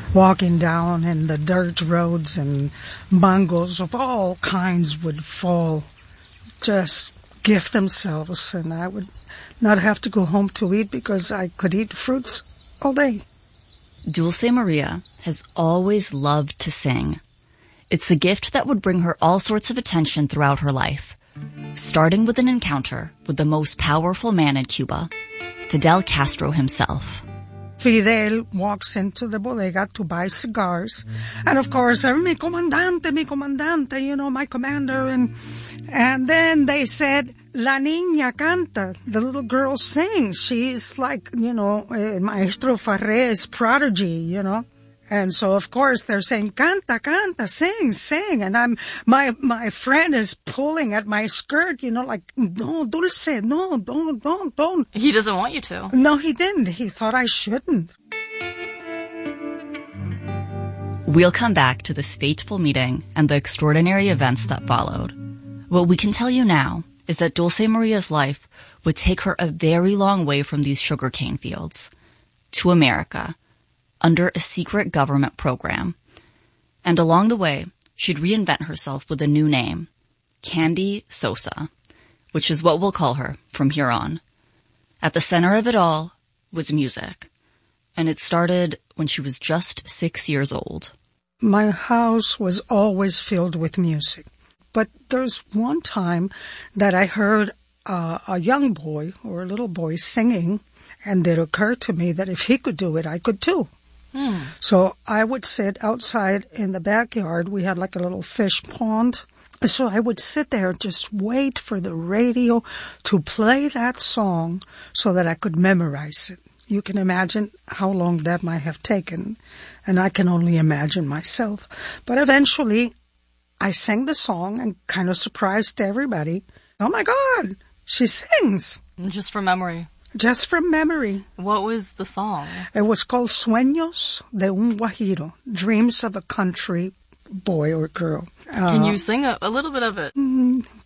walking down in the dirt roads, and mangoes of all kinds would fall, just gift themselves, and I would not have to go home to eat because I could eat fruits all day. Dulce Maria has always loved to sing. It's a gift that would bring her all sorts of attention throughout her life, starting with an encounter with the most powerful man in Cuba, Fidel Castro himself. Fidel walks into the bodega to buy cigars. And of course, mi comandante, you know, my commander. And then they said, La niña canta, the little girl sings. She's like, you know, Maestro Farré's prodigy, you know. And so, of course, they're saying, canta, canta, sing, sing. And my friend is pulling at my skirt, you know, like, no, Dulce, no, don't. He doesn't want you to. No, he didn't. He thought I shouldn't. We'll come back to this fateful meeting and the extraordinary events that followed. What we can tell you now is that Dulce Maria's life would take her a very long way from these sugarcane fields to America, under a secret government program. And along the way, she'd reinvent herself with a new name, Candy Sosa, which is what we'll call her from here on. At the center of it all was music, and it started when she was just 6 years old. My house was always filled with music, but there's one time that I heard a young boy or a little boy singing, and it occurred to me that if he could do it, I could too. So I would sit outside in the backyard. We had like a little fish pond. So I would sit there, just wait for the radio to play that song so that I could memorize it. You can imagine how long that might have taken, and I can only imagine myself. But eventually, I sang the song and kind of surprised everybody. Oh my God, she sings! Just from memory. Just from memory. What was the song? It was called Sueños de un Guajiro, Dreams of a Country Boy or Girl. Can you sing a little bit of it?